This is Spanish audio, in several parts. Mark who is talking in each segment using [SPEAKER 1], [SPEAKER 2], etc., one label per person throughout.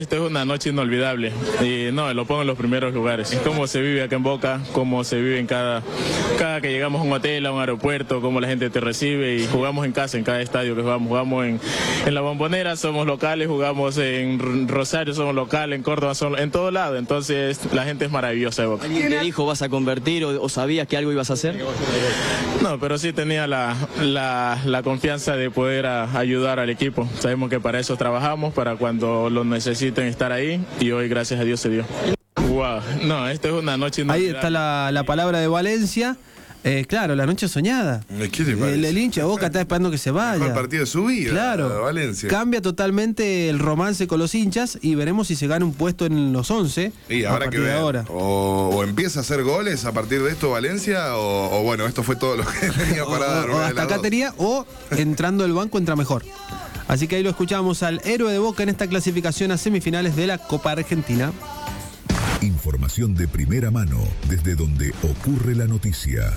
[SPEAKER 1] Esta es una noche inolvidable y no, lo pongo en los primeros lugares. Cómo se vive acá en Boca, cómo se vive en cada que llegamos a un hotel, a un aeropuerto, cómo la gente te recibe y jugamos en casa, en cada estadio que jugamos. Jugamos en La Bombonera, somos locales, jugamos en Rosario, somos locales, en Córdoba, en todo lado. Entonces la gente es maravillosa de Boca.
[SPEAKER 2] ¿Alguien te dijo vas a convertir o sabías que algo ibas a hacer?
[SPEAKER 1] No, pero sí tenía la confianza de poder ayudar al equipo. Sabemos que para eso trabajamos, para cuando lo necesiten estar ahí, y hoy gracias a Dios se dio. Wow, no, esto es una noche inolvidable.
[SPEAKER 3] Ahí está la palabra de Valencia. Claro, la noche soñada.
[SPEAKER 4] ¿Qué te parece?
[SPEAKER 3] El hincha de Boca está esperando que se vaya.
[SPEAKER 4] El partido de su vida,
[SPEAKER 3] claro.
[SPEAKER 4] Valencia.
[SPEAKER 3] Cambia totalmente el romance con los hinchas y veremos si se gana un puesto en los 11.
[SPEAKER 4] Y habrá que ver.
[SPEAKER 3] Ahora.
[SPEAKER 4] O empieza a hacer goles a partir de esto Valencia, o bueno, esto fue todo lo que tenía para dar.
[SPEAKER 3] O hasta acá tenía, o entrando el banco entra mejor. Así que ahí lo escuchamos al héroe de Boca en esta clasificación a semifinales de la Copa Argentina.
[SPEAKER 5] Información de primera mano desde donde ocurre la noticia.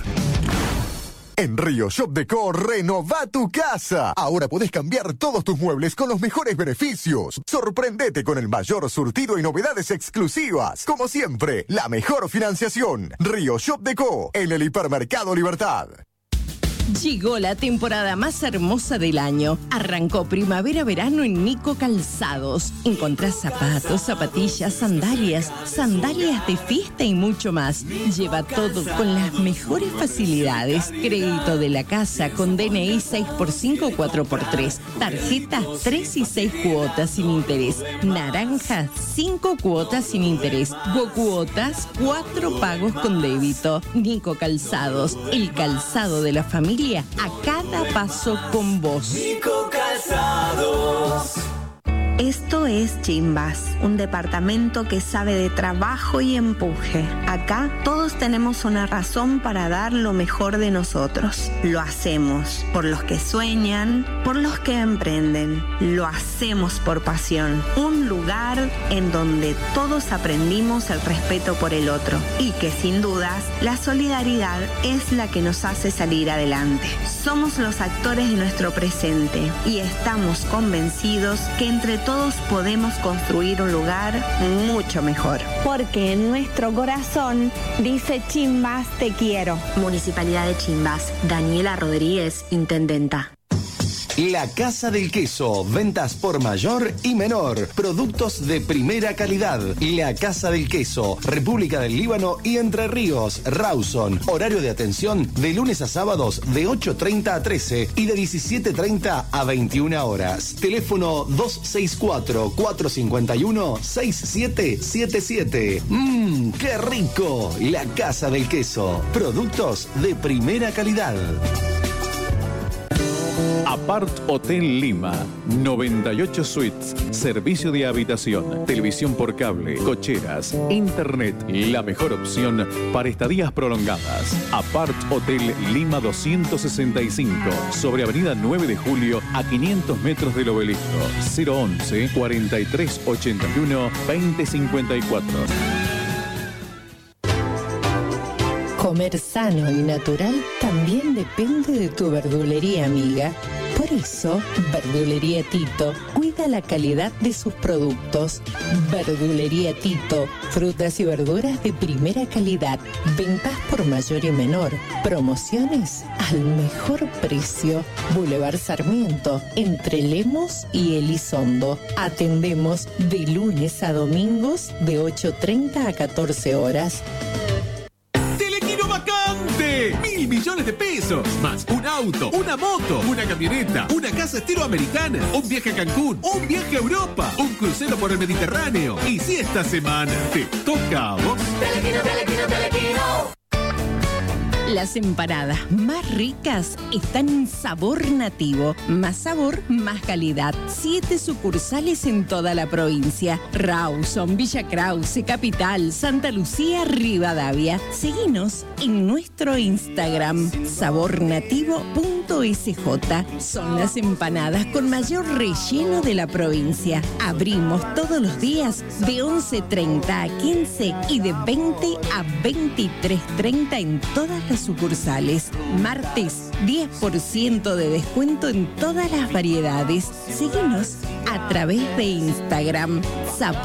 [SPEAKER 6] En Río Shop Decor, renová tu casa. Ahora podés cambiar todos tus muebles con los mejores beneficios. Sorprendete con el mayor surtido y novedades exclusivas. Como siempre, la mejor financiación. Río Shop Decor, en el Hipermercado Libertad.
[SPEAKER 7] Llegó la temporada más hermosa del año. Arrancó primavera-verano en Nico Calzados. Encontrás zapatos, zapatillas, sandalias de fiesta y mucho más. Lleva todo con las mejores facilidades. Crédito de la casa con DNI 6x5, 4x3. Tarjetas 3 y 6 cuotas sin interés. Naranja 5 cuotas sin interés. Cuotas 4 pagos con débito. Nico Calzados, el calzado de la familia a cada paso con vos.
[SPEAKER 8] Nico Calzados.
[SPEAKER 9] Esto es Chimbas, un departamento que sabe de trabajo y empuje. Acá todos tenemos una razón para dar lo mejor de nosotros. Lo hacemos por los que sueñan, por los que emprenden. Lo hacemos por pasión. Un lugar en donde todos aprendimos el respeto por el otro y que sin dudas la solidaridad es la que nos hace salir adelante. Somos los actores de nuestro presente y estamos convencidos que entre todos podemos construir un lugar mucho mejor.
[SPEAKER 10] Porque en nuestro corazón dice Chimbas te quiero.
[SPEAKER 11] Municipalidad de Chimbas. Daniela Rodríguez, intendenta.
[SPEAKER 12] La Casa del Queso, ventas por mayor y menor, productos de primera calidad. La Casa del Queso, República del Líbano y Entre Ríos, Rawson. Horario de atención de lunes a sábados de 8:30 a 13 y de 17:30 a 21 horas. Teléfono 264-451-6777. ¡Qué rico! La Casa del Queso, productos de primera calidad.
[SPEAKER 13] Apart Hotel Lima, 98 suites, servicio de habitación, televisión por cable, cocheras, internet, la mejor opción para estadías prolongadas. Apart Hotel Lima 265, sobre Avenida 9 de Julio, a 500 metros del Obelisco. 011 4381 2054.
[SPEAKER 7] Comer sano y natural también depende de tu verdulería amiga. Por eso, Verdulería Tito cuida la calidad de sus productos. Verdulería Tito, frutas y verduras de primera calidad, ventas por mayor y menor, promociones al mejor precio. Boulevard Sarmiento, entre Lemos y Elizondo. Atendemos de lunes a domingos de 8:30 a 14 horas.
[SPEAKER 14] ¡1.000 millones de pesos! Más un auto, una moto, una camioneta, una casa estilo americana, un viaje a Cancún, un viaje a Europa, un crucero por el Mediterráneo. Y si esta semana te toca a vos...
[SPEAKER 8] Telequino.
[SPEAKER 7] Las empanadas más ricas están en Sabor Nativo. Más sabor, más calidad. 7 sucursales en toda la provincia. Rawson, Villa Krause, Capital, Santa Lucía, Rivadavia. Seguinos en nuestro Instagram, sabornativo.sj. Son las empanadas con mayor relleno de la provincia. Abrimos todos los días de 11:30 a 15 y de 20 a 23:30 en todas las nuestras sucursales. Martes, 10% de descuento en todas las variedades. Síguenos a través de Instagram.